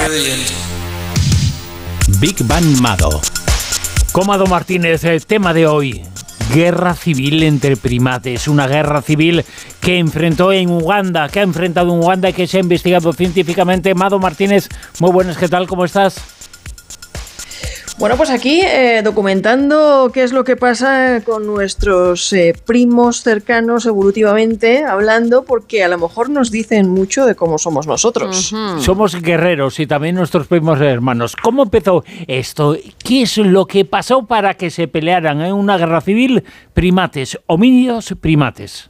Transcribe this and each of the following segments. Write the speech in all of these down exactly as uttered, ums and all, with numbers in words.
brilliant. Big Bang Mado. Comado Martínez, el tema de hoy. Guerra civil entre primates, una guerra civil que enfrentó en Uganda, que ha enfrentado en Uganda y que se ha investigado científicamente. Mado Martínez, muy buenas, ¿qué tal? ¿Cómo estás? Bueno, pues aquí eh, documentando qué es lo que pasa con nuestros eh, primos cercanos evolutivamente, hablando, porque a lo mejor nos dicen mucho de cómo somos nosotros. Uh-huh. Somos guerreros y también nuestros primos hermanos. ¿Cómo empezó esto? ¿Qué es lo que pasó para que se pelearan en una guerra civil primates, homínidos primates?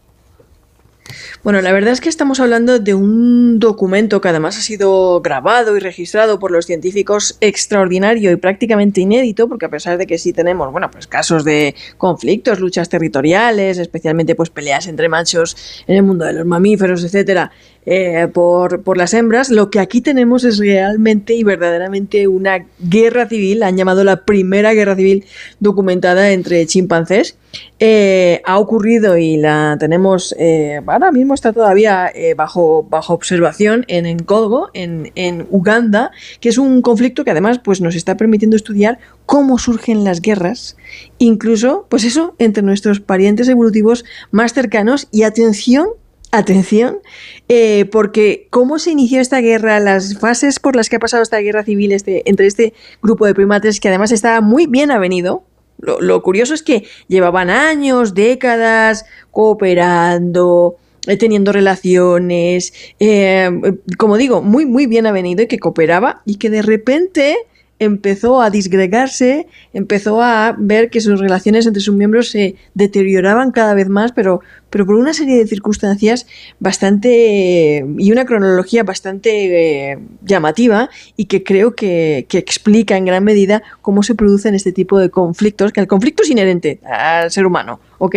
Bueno, la verdad es que estamos hablando de un documento que además ha sido grabado y registrado por los científicos extraordinario y prácticamente inédito, porque a pesar de que sí tenemos, bueno, pues casos de conflictos, luchas territoriales, especialmente pues peleas entre machos en el mundo de los mamíferos, etcétera, eh, por, por las hembras, lo que aquí tenemos es realmente y verdaderamente una guerra civil. Han llamado la primera guerra civil documentada entre chimpancés. Eh, ha ocurrido y la tenemos, eh, ahora mismo está todavía eh, bajo, bajo observación en Nkongo, en, en Uganda, que es un conflicto que además pues, nos está permitiendo estudiar cómo surgen las guerras, incluso, pues eso, entre nuestros parientes evolutivos más cercanos. Y atención, atención, eh, porque cómo se inició esta guerra, las fases por las que ha pasado esta guerra civil este, entre este grupo de primates, que además estaba muy bien avenido. Lo, lo curioso es que llevaban años, décadas, cooperando, eh, teniendo relaciones, eh, como digo, muy, muy bien avenido, y que cooperaba, y que de repente empezó a disgregarse, empezó a ver que sus relaciones entre sus miembros se deterioraban cada vez más, pero, pero por una serie de circunstancias bastante, eh, y una cronología bastante eh, llamativa, y que creo que, que explica en gran medida cómo se producen este tipo de conflictos, que el conflicto es inherente al ser humano, ¿ok?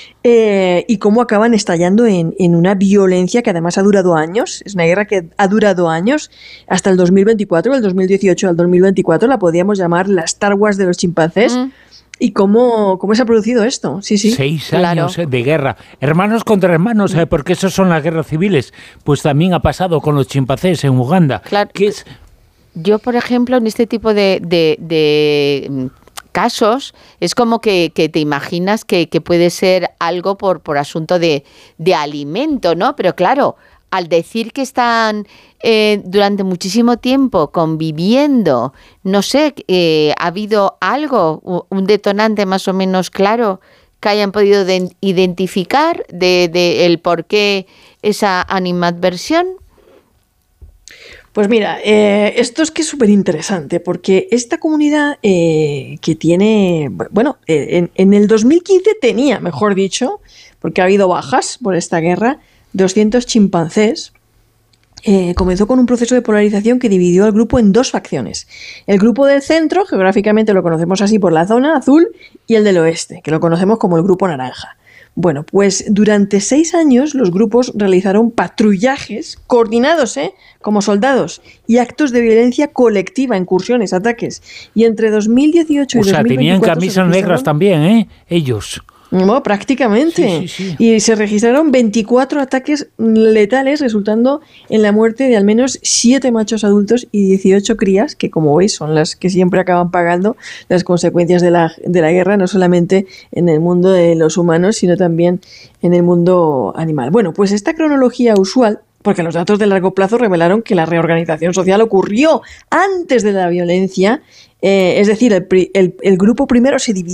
Eh, y cómo acaban estallando en, en una violencia que además ha durado años. Es una guerra que ha durado años, hasta el dos mil veinticuatro, del dos mil dieciocho al dos mil veinticuatro, la podríamos llamar la Star Wars de los chimpancés. Mm. ¿Y cómo, cómo se ha producido esto? Sí, sí. Seis años claro. de guerra. Hermanos contra hermanos, ¿eh? Porque esos son las guerras civiles. Pues también ha pasado con los chimpancés en Uganda. Claro. ¿Qué es? Yo, por ejemplo, en este tipo de, de, de casos, es como que, que te imaginas que, que puede ser algo por, por asunto de, de alimento, ¿no? Pero claro, al decir que están eh, durante muchísimo tiempo conviviendo, no sé, eh, ¿ha habido algo, un detonante más o menos claro que hayan podido de, identificar de, de el por qué esa animadversión? Pues mira, eh, esto es que es súper interesante, porque esta comunidad eh, que tiene, bueno, eh, en, en el dos mil quince tenía, mejor dicho, porque ha habido bajas por esta guerra, doscientos chimpancés. Eh, comenzó con un proceso de polarización que dividió al grupo en dos facciones. El grupo del centro, geográficamente lo conocemos así por la zona azul, y el del oeste, que lo conocemos como el grupo naranja. Bueno, pues durante seis años los grupos realizaron patrullajes coordinados, ¿eh? como soldados, y actos de violencia colectiva, incursiones, ataques. Y entre dos mil dieciocho y o sea, dos mil veinticuatro... tenían camisas negras también, ¿eh? Ellos... No, prácticamente. Sí, sí, sí. Y se registraron veinticuatro ataques letales, resultando en la muerte de al menos siete machos adultos y dieciocho crías, que como veis son las que siempre acaban pagando las consecuencias de la, de la guerra, no solamente en el mundo de los humanos, sino también en el mundo animal. Bueno, pues esta cronología usual, porque los datos de largo plazo revelaron que la reorganización social ocurrió antes de la violencia, eh, es decir, el, el, el grupo primero se dividió